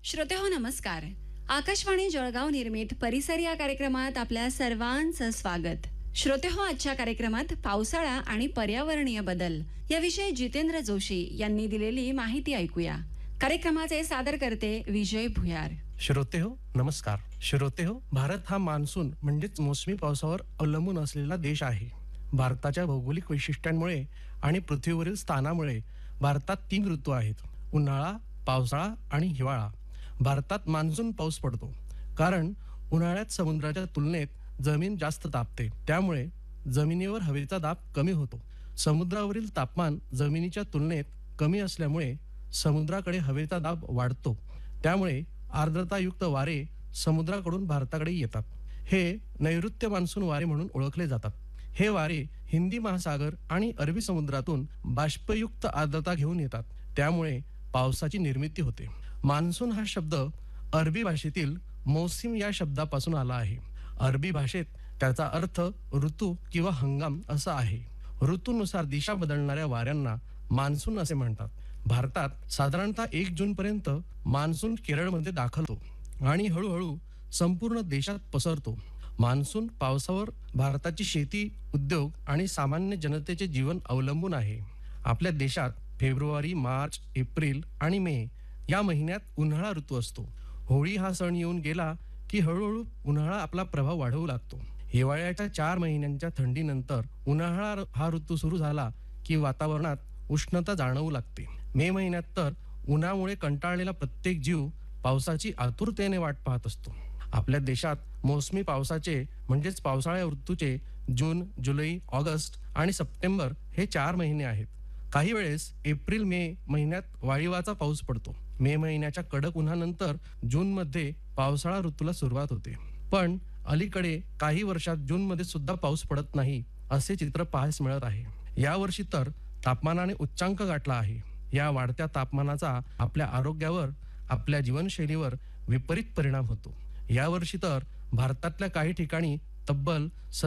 श्रोतेहो नमस्कार. आकाशवाणी जळगाव निर्मित परिसर या कार्यक्रमात आपल्या सर्वांचं स्वागत. श्रोतेहो, आजच्या कार्यक्रमात पावसाळा आणि पर्यावरणीय बदल याविषयी जितेंद्र जोशी यांनी दिलेली माहिती ऐकूया. कार्यक्रमाचे सादर करते विजय भुयार. श्रोतेहो नमस्कार. श्रोतेहो, भारत हा मान्सून म्हणजेच मोसमी पावसावर अवलंबून असलेला देश आहे. भारताच्या भौगोलिक वैशिष्ट्यांमुळे आणि पृथ्वीवरील स्थानामुळे भारतात 3 ऋतू आहेत: उन्हाळा, पावसाळा आणि हिवाळा. भारतात मान्सून पाऊस पडतो कारण उन्हाळ्यात समुद्राच्या तुलनेत जमीन जास्त तापते, त्यामुळे जमिनीवर हवेचा दाब कमी होतो. समुद्रावरील तापमान जमिनीच्या तुलनेत कमी असल्यामुळे समुद्राकडे हवेचा दाब वाढतो, त्यामुळे आर्द्रतायुक्त वारे समुद्राकडून भारताकडे येतात. हे नैऋत्य मान्सून वारे म्हणून ओळखले जातात. हे वारे हिंदी महासागर आणि अरबी समुद्रातून बाष्पयुक्त आर्द्रता घेऊन येतात, त्यामुळे पावसाची निर्मिती होते. मान्सून हा शब्द अरबी भाषेतील मौसिम या शब्दापासून आला आहे. अरबी भाषेत त्याचा अर्थ ऋतू किंवा हंगाम असा आहे. ऋतूनुसार दिशा बदलणाऱ्या वाऱ्यांना मान्सून असे म्हणतात. भारतात साधारणतः 1 जून पर्यंत मान्सून केरळमध्ये दाखल होतो आणि हळूहळू संपूर्ण देशात पसरतो. मान्सून पावसावर भारताची शेती, उद्योग आणि सामान्य जनतेचे जीवन अवलंबून आहे. आपल्या देशात फेब्रुवारी, मार्च, एप्रिल आणि मे या महिन्यात उन्हाळा ऋतू असतो. होळी हा सण येऊन गेला की हळूहळू उन्हाळा आपला प्रभाव वाढवू लागतो. हिवाळ्याच्या 4 महिन्यांच्या थंडीनंतर उन्हाळा हा ऋतू सुरू झाला की वातावरणात उष्णता जाणवू लागते. मे महिन्यात तर उन्हामुळे कंटाळलेला प्रत्येक जीव पावसाची आतुरतेने वाट पाहत असतो. आपल्या देशात मोसमी पावसाचे म्हणजेच पावसाळ्या ऋतूचे जून, जुलै, ऑगस्ट आणि सप्टेंबर हे 4 महिने आहेत. काही वेळेस एप्रिल मे महिन्यात वाळीवाचा पाऊस पडतो. मे महिन्याच्या कडक उन्हानंतर जूनमध्ये पावसाळा ऋतूला सुरुवात होते. पण अलीकडे काही वर्षात जूनमध्ये सुद्धा पाऊस पडत नाही असे चित्र पाहायला मिळत आहे. यावर्षी तर तापमानाने उच्चांक गाठला आहे. या वाढत्या तापमानाचा आपल्या आरोग्यावर, आपल्या जीवनशैलीवर विपरीत परिणाम होतो. यावर्षी तर भारतातल्या काही ठिकाणी तब्बल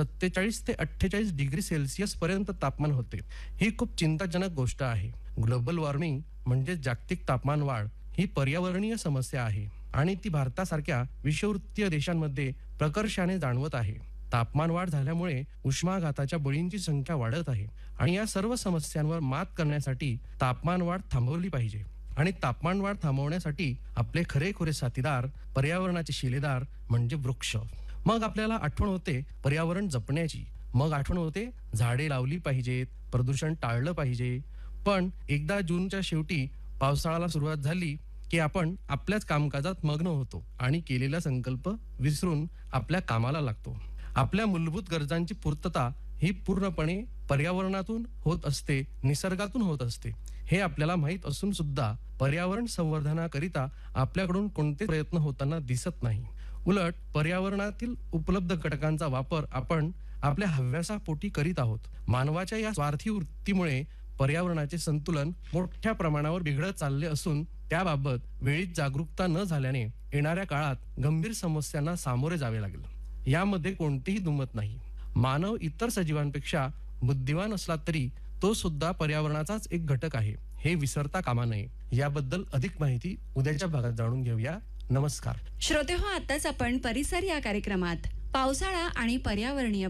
47 ते 48 डिग्री सेल्सिअस पर्यंत तापमान होते. ही खूप चिंताजनक गोष्ट आहे. ग्लोबल वॉर्मिंग म्हणजे जागतिक तापमान वाढ ही पर्यावरणीय समस्या आहे आणि ती भारतासारख्या विषुववृत्तीय देशांमध्ये प्रकर्षाने जाणवत आहे. तापमान वाढ झाल्यामुळे उष्माघाताच्या बळींची संख्या वाढत आहे आणि या सर्व समस्यांवर मात करण्यासाठी तापमान वाढ थांबवली पाहिजे. आणि तापमान वाढ थांबवण्यासाठी आपले खरेखुरे साथीदार, पर्यावरणाचे शिलेदार म्हणजे वृक्ष. मग आपल्याला आठवण होते पर्यावरण जपण्याची. मग आठवण होते झाडे लावली पाहिजेत, प्रदूषण टाळलं पाहिजे. पण एकदा जूनच्या शेवटी पावसाळ्याला सुरुवात झाली की आपण आपल्याच कामकाजात मग्न होतो आणि केलेला संकल्प विसरून आपल्या कामाला लागतो. आपल्या मूलभूत गरजांची पूर्तता ही पूर्णपणे पर्यावरणातून होत असते, निसर्गातून होत असते. हे आपल्याला माहीत असून सुद्धा पर्यावरण संवर्धनाकरिता आपल्याकडून कोणते प्रयत्न होताना दिसत नाही. उलट पर्यावरणातील उपलब्ध घटकांचा वापर आपण आपल्या हव्यासापोटी करीत आहोत. मानवाच्या या स्वार्थी वृत्तीमुळे पर्यावरणाचे संतुलन मोठ्या प्रमाणावर बिघडत चालले असून त्याबाबत वेळीच जागरूकता न झाल्याने येणाऱ्या काळात गंभीर समस्यांना सामोरे जावे लागेल. यामध्ये कोणतेही दुमत नाही. मानव इतर सजीवांपेक्षा बुद्धिवान असला तरी तो सुद्धा पर्यावरणाचाच एक घटक आहे, हे विसरता कामा नये. याबद्दल अधिक माहिती उद्याच्या भागात जाणून घेऊया. नमस्कार. श्रोतेहो, आताच आपण परिसर या कार्यक्रमात पावसाळा आणि पर्यावरणीय